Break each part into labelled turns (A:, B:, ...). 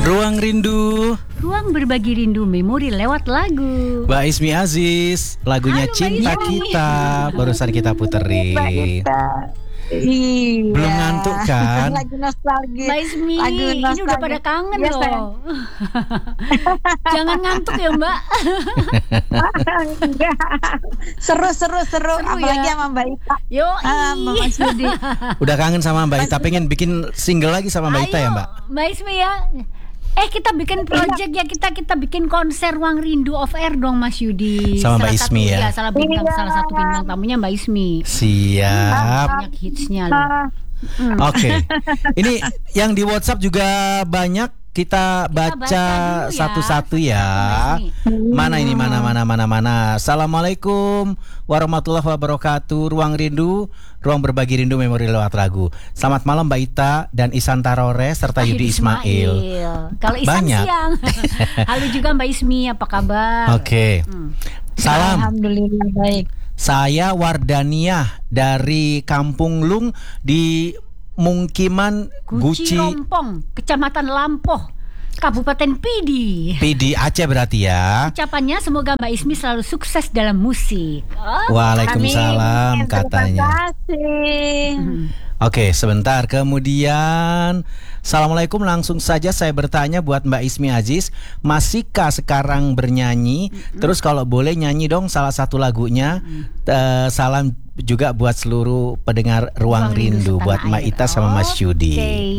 A: Ruang Rindu.
B: Ruang berbagi rindu memori lewat lagu.
A: Mbak Ismi Aziz, lagunya
B: Halo, Mbak
A: Cinta
B: Ismi.
A: Kita barusan kita puterin.
C: Iya.
A: Belum ngantuk kan?
C: Lagi nostalgia.
B: Mbak Ismi,
C: Lagu
B: ini udah
C: nostalgia.
B: pada kangen
C: Iya,
B: loh. Jangan ngantuk ya Mbak.
C: Enggak. Seru. Apalagi
B: ya?
C: sama Mbak Ita.
B: Yo,
C: Sama Mas Yudi.
A: Udah kangen sama Mbak Ita, pengen bikin single lagi sama Mbak Ita ya Mbak?
B: Mbak Ismi ya. Kita bikin project ya, kita bikin konser Ruang Rindu off air dong Mas Yudi.
A: Sama Mbak
B: Salah
A: Ismi
B: satu,
A: ya?
B: Salah satu bintang tamunya Mbak Ismi.
A: Siap.
B: Banyak hitsnya loh.
A: Oke. Ini yang di WhatsApp juga banyak. Kita baca
B: baca dulu ya.
A: satu-satu ya. Mana ini mana. Assalamualaikum warahmatullahi wabarakatuh. Ruang Rindu, ruang berbagi rindu memori lewat lagu. Selamat malam Mbak Ita dan Isan Tarore serta Yudi Ismail.
B: Kalau Isan
A: Banyak.
B: siang. Halo juga Mbak Ismi, apa kabar?
A: Oke. Salam.
C: Alhamdulillah baik.
A: Saya Wardaniah dari Kampung Lung di Mungkiman
B: Guci
A: Guci
B: Rompong, Kecamatan Lampoh, Kabupaten Pidi.
A: PD Aceh berarti ya.
B: Ucapannya semoga Mbak Ismi selalu sukses dalam musik.
A: Waalaikumsalam
C: Amin.
A: katanya.
C: Terima kasih.
A: Oke, sebentar. Kemudian Assalamualaikum, langsung saja saya bertanya buat Mbak Ismi Aziz, masihkah sekarang bernyanyi? Terus kalau boleh nyanyi dong salah satu lagunya. Salam juga buat seluruh pendengar Ruang Rindu,
B: setanah
A: buat Mbak
B: air.
A: Ita sama Mas Yudi.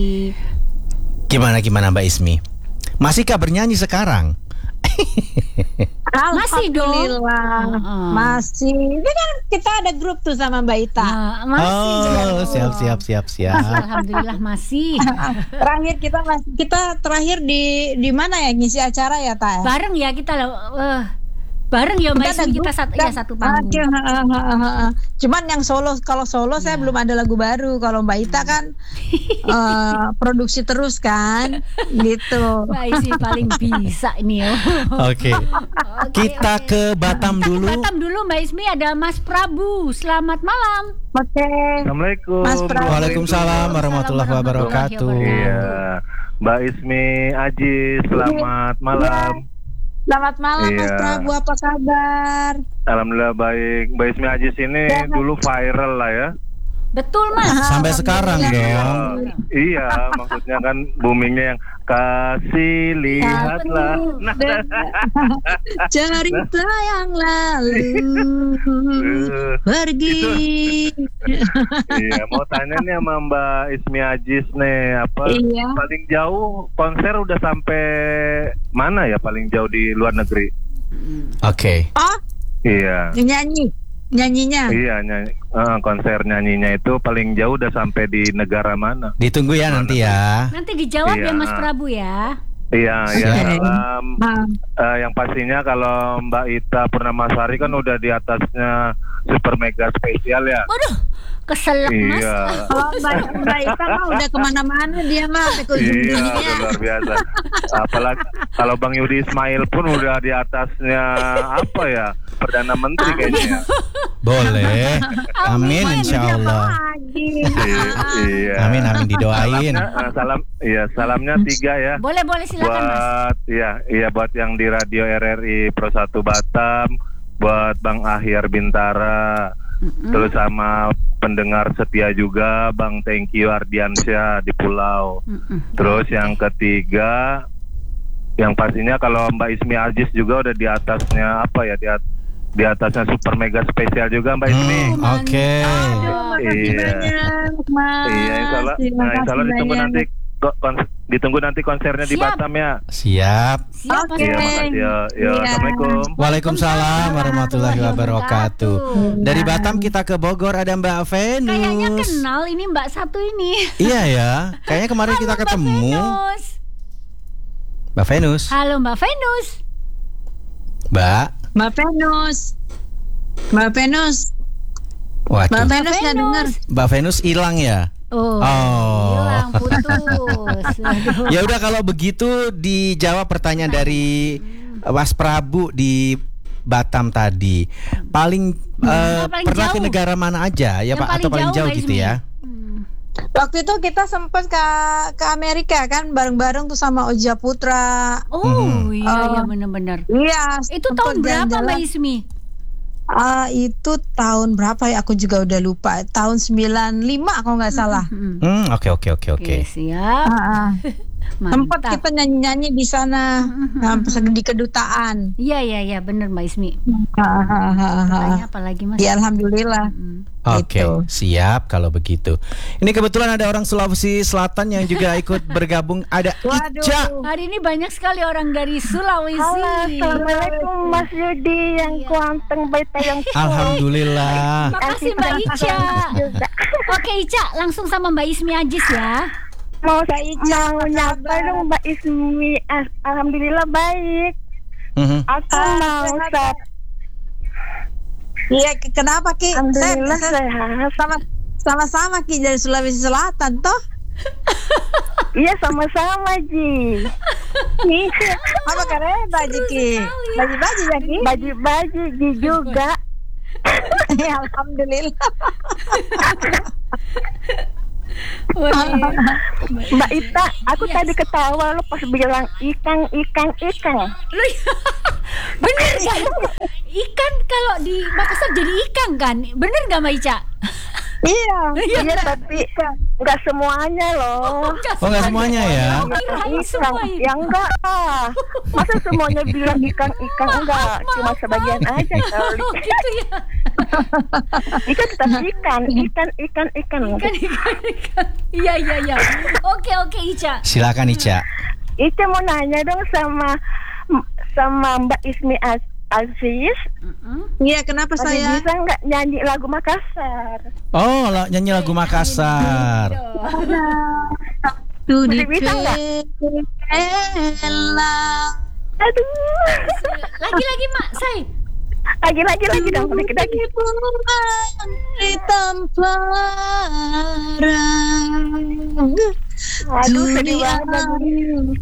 A: Gimana Mbak Ismi? Masihkah bernyanyi sekarang?
B: Masih dong.
C: Alhamdulillah. Masih. Ini kan kita ada grup tuh sama Mbak Ita.
B: Masih.
A: Siap.
B: Alhamdulillah masih.
C: Terakhir kita terakhir di mana ya ngisi acara ya Ta?
B: Bareng ya kita loh. Bareng ya Mbak Ismi, kita satu panggung.
C: Cuman yang solo, kalau solo saya belum ada lagu baru. Kalau Mbak Ita kan produksi terus kan, gitu.
B: Mbak Ismi paling bisa ini ya.
A: Oke. Kita ke Batam dulu.
B: Batam dulu Mbak Ismi, ada Mas Prabu. Selamat malam.
C: Oke.
D: Assalamualaikum.
C: Mas Prabu.
A: Waalaikumsalam warahmatullahi wabarakatuh.
D: Iya, Mbak Ismi Aji, selamat malam.
C: Selamat malam Mas
D: Iya.
C: Prabu, apa kabar?
D: Alhamdulillah baik. Mbak Ismi Aji ini dulu viral lah ya.
B: Betul Mas.
A: Sampai sekarang dong.
D: Iya, maksudnya kan boomingnya yang kasih lihatlah. Nah,
C: Cerita yang lalu pergi.
D: iya, mau tanya nih sama Mbak Ismi Ajis nih, apa
C: Iya.
D: paling jauh konser udah sampai mana ya paling jauh di luar negeri?
A: Oke.
C: Oh,
D: Iya.
C: nyanyinya.
D: Iya, konser nyanyinya itu paling jauh udah sampai di negara mana?
A: Ditunggu ya nanti ya.
B: Nanti dijawab
D: Iya.
B: ya Mas Prabu ya.
D: Iya,
A: Siap.
D: salam. Yang pastinya kalau Mbak Ita Purnamasari kan udah di atasnya super mega spesial ya.
B: Waduh, keselak Mas.
D: Iya.
C: Kalau Mbak Ita mah udah kemana-mana dia mah ke ujung
D: Iya,
C: dunia.
D: luar biasa. Apalagi kalau Bang Yudi Ismail pun udah di atasnya apa ya? Perdana Menteri kayaknya.
A: Boleh. Amin insya Allah.
D: Iya.
A: Amin didoain.
D: Salamnya 3 ya.
B: Boleh silakan Mas.
D: Buat buat yang di radio RRI Pro 1 Batam, buat Bang Ahyar Bintara, terus sama pendengar setia juga Bang Thank You Ardiansyah di Pulau. Terus yang ketiga, yang pastinya kalau Mbak Ismi Aziz juga udah di atasnya apa ya, di atasnya super mega spesial juga Mbak Ismi.
A: Oke.
D: Iya.
C: Mas.
D: Iya, insya Allah ditunggu nanti ditunggu nanti konsernya di
B: Siap.
D: Batam ya.
A: Siap.
B: Siap Mas.
D: Iya, makasih ya.
C: Iya.
D: Assalamualaikum.
A: Waalaikumsalam warahmatullahi wabarakatuh. Dari Batam kita ke Bogor, ada Mbak Venus.
B: Kayaknya kenal ini Mbak satu ini.
A: Iya ya. Kayaknya kemarin kita
B: Halo, Mbak
A: ketemu.
B: Venus.
A: Mbak Venus.
B: Halo Mbak Venus.
A: Mbak.
C: Mbak Venus. Mbak Venus
A: Waduh.
C: nggak dengar.
A: Mbak Venus hilang ya?
B: Oh. Hilang putus. Aduh.
A: Ya udah kalau begitu dijawab pertanyaan dari Mas Prabu di Batam tadi. Paling
B: paling
A: pernah ke
B: jauh.
A: negara mana aja ya
B: Yang
A: Pak, atau paling jauh
B: Mbak
A: gitu
B: Ismi.
A: ya?
C: Waktu itu kita sempat ke Amerika kan bareng-bareng tuh sama Oja Putra.
B: Oh iya benar-benar.
C: Iya.
B: Itu
C: sempet
B: tahun berapa Mbak
C: jalan-jalan.
B: Ismi?
C: Itu tahun berapa ya? Aku juga udah lupa. Tahun 95 kalau nggak salah.
A: Oke.
B: Oke, siap.
C: Sempat
B: Mantap.
C: kita nyanyi-nyanyi di sana di kedutaan.
B: Iya benar Mbak Ismi. Tanya apa lagi Mas?
C: Ya alhamdulillah.
A: Oke,
C: Gitu.
A: siap kalau begitu. Ini kebetulan ada orang Sulawesi Selatan yang juga ikut bergabung. Ada
C: Waduh.
A: Ica.
B: Hari ini banyak sekali orang dari Sulawesi.
E: Halo, Assalamualaikum Mas Yudi yang
B: Iya.
E: kuanteng baik yang
A: Alhamdulillah.
B: Makasih Mbak Ica. Oke Ica, langsung sama Mbak Ismi Ajis ya.
E: mau nyapa dong Mbak Ismi. Alhamdulillah baik. Aku mau sap.
C: Iya, kenapa Ki?
E: Alhamdulillah sehat.
C: Sama-sama Ki dari Sulawesi Selatan toh?
E: Iya sama-sama Ji.
C: Apa keren baju Ki? Baju-baju ya Ki?
E: Baju-baju Ji juga.
C: Ya, alhamdulillah.
E: Mbak Ita, aku tadi ketawa lo pas bilang ikan.
B: Bener gak? Ikan kalau di Makassar jadi ikan kan? Bener gak Mbak Ica?
C: Iya.
E: Iya tapi nggak semuanya loh.
A: Oh, nggak semuanya ya?
B: Kirain semua ya.
E: Ya enggak lah. Masa semuanya bilang ikan enggak, cuma sebagian aja kali.
B: Oh gitu ya.
E: Ikan tetap ikan.
B: Iya. Oke Ica.
A: Silakan Ica.
E: Ica mau nanya dong sama Mbak Ismi Aziz.
C: Iya, kenapa
E: Masih
C: saya?
E: bisa nggak nyanyi lagu Makassar?
A: Oh, nyanyi lagu Makassar.
C: Tuh
E: Masih bisa nggak? Aduh.
B: Lagi Mak, say.
E: Lagi dong, sedikit lagi.
C: Di tempat
E: Aduh, sedih banget.